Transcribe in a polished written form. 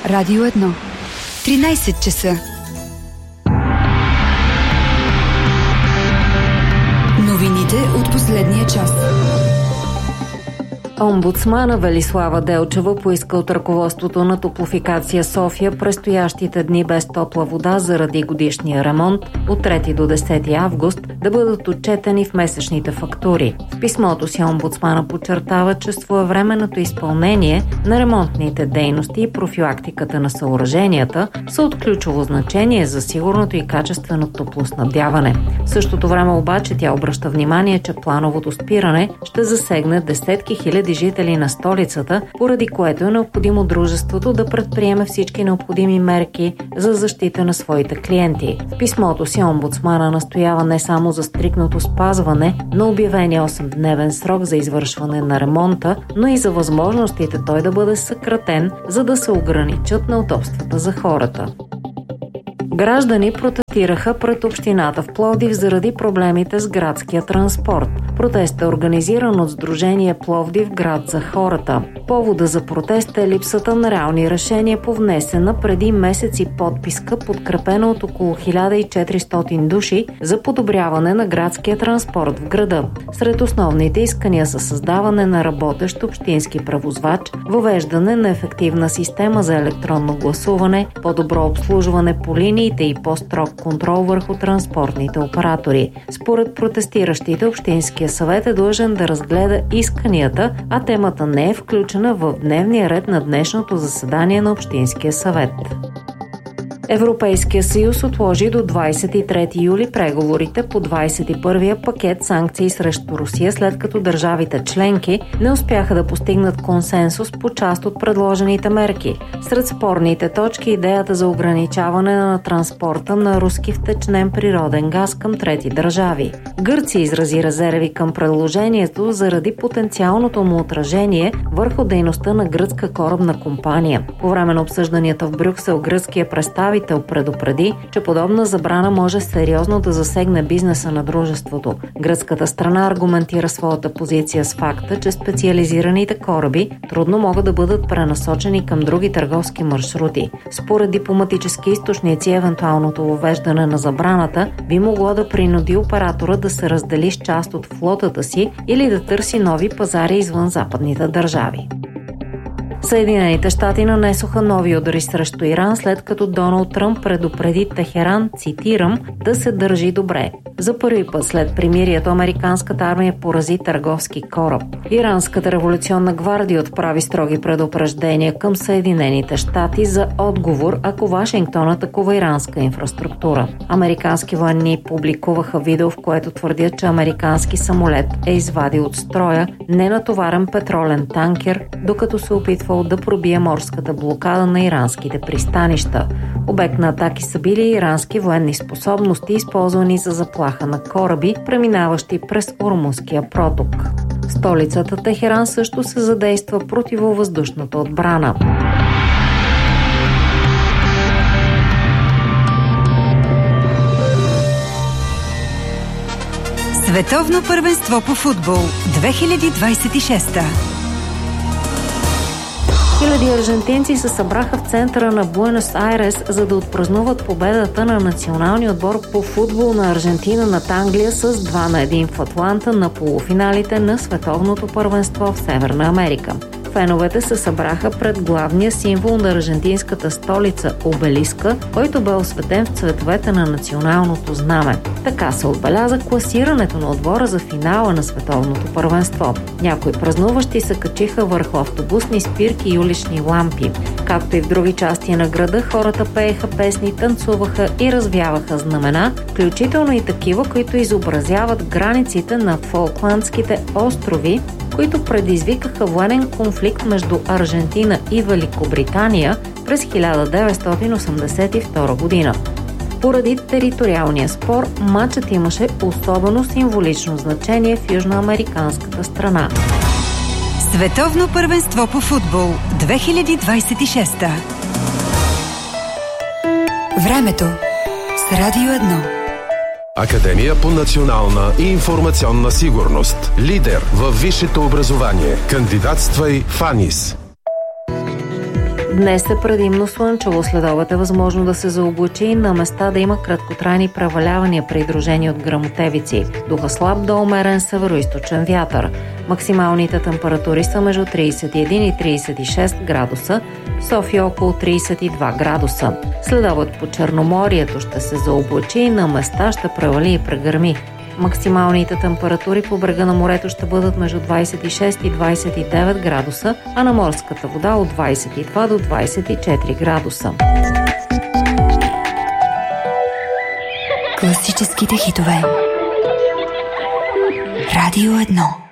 Радио 1. 13 часа. Новините от последния час. Омбудсмана Велислава Делчева поиска от ръководството на Топлофикация София предстоящите дни без топла вода заради годишния ремонт от 3 до 10 август да бъдат отчетени в месечните фактури. В писмото си омбудсмана подчертава, че своевременното изпълнение на ремонтните дейности и профилактиката на съоръженията са от ключово значение за сигурното и качествено топлоснабдяване. В същото време обаче тя обръща внимание, че плановото спиране ще засегне десетки хиляди жители на столицата, поради което е необходимо дружеството да предприеме всички необходими мерки за защита на своите клиенти. В писмото си омбудсмана настоява не само за стриктното спазване на обявения 8-дневен срок за извършване на ремонта, но и за възможностите той да бъде съкратен, за да се ограничат неудобствата за хората. Граждани протестираха пред общината в Пловдив заради проблемите с градския транспорт. Протестът е организиран от Сдружение Пловдив град за хората. Повода за протеста е липсата на реални решения по внесена преди месеци подписка, подкрепена от около 1400 души за подобряване на градския транспорт в града. Сред основните искания са създаване на работещ общински превозвач, въвеждане на ефективна система за електронно гласуване, по-добро обслужване по линиите и по-строг контрол върху транспортните оператори. Според протестиращите, Общинския съвет е длъжен да разгледа исканията, а темата не е включена в дневния ред на днешното заседание на Общинския съвет. Европейския съюз отложи до 23 юли преговорите по 21-я пакет санкции срещу Русия, след като държавите членки не успяха да постигнат консенсус по част от предложените мерки. Сред спорните точки идеята за ограничаване на транспорта на руски втечнен природен газ към трети държави. Гърция изрази резерви към предложението заради потенциалното му отражение върху дейността на гръцка корабна компания. По време на обсъжданията в Брюксел гръцкият представител предупреди, че подобна забрана може сериозно да засегне бизнеса на дружеството. Гръцката страна аргументира своята позиция с факта, че специализираните кораби трудно могат да бъдат пренасочени към други търговски маршрути. Според дипломатически източници, евентуалното въвеждане на забраната би могло да принуди оператора да се раздели с част от флотата си или да търси нови пазари извън западните държави. Съединените щати нанесоха нови удари срещу Иран, след като Доналд Тръмп предупреди Техеран, цитирам, да се държи добре. За първи път след примирието американската армия порази търговски кораб. Иранската революционна гвардия отправи строги предупреждения към Съединените щати за отговор, ако Вашингтон атакува иранска инфраструктура. Американски военни публикуваха видео, в което твърдят, че американски самолет е извадил от строя ненатоварен петролен танкер, докато се опитва да пробие морската блокада на иранските пристанища. Обект на атаки са били ирански военни способности, използвани за заплаха на кораби, преминаващи през Ормузския проток. В столицата Техеран също се задейства противовъздушната отбрана. Световно първенство по футбол 2026. Хиляди аржентинци се събраха в центъра на Буенос Айрес, за да отпразнуват победата на националния отбор по футбол на Аржентина над Англия с 2-1 в Атланта на полуфиналите на световното първенство в Северна Америка. Феновете се събраха пред главния символ на аржентинската столица – обелиска, който бе осветен в цветовете на националното знаме. Така се отбеляза класирането на отбора за финала на световното първенство. Някои празнуващи се качиха върху автобусни спирки и улични лампи. Както и в други части на града, хората пееха песни, танцуваха и развяваха знамена, включително и такива, които изобразяват границите на Фолкландските острови, които предизвикаха военен конфликт между Аржентина и Великобритания през 1982 година. Поради териториалния спор, матчът имаше особено символично значение в южноамериканската страна. Световно първенство по футбол 2026. Времето с Радио 1. Академия по национална и информационна сигурност. Лидер във висшето образование. Кандидатствай в АНИС. Днес е предимно слънчево, следобед е възможно да се заоблачи и на места да има краткотрайни превалявания, придружени от гръмотевици. Духа слаб до умерен североизточен вятър. Максималните температури са между 31 и 36 градуса, в София около 32 градуса. Следобед по Черноморието ще се заоблачи и на места ще превали и прегърми. Максималните температури по брега на морето ще бъдат между 26 и 29 градуса, а на морската вода от 22 до 24 градуса. Класическите хитове. Радио 1.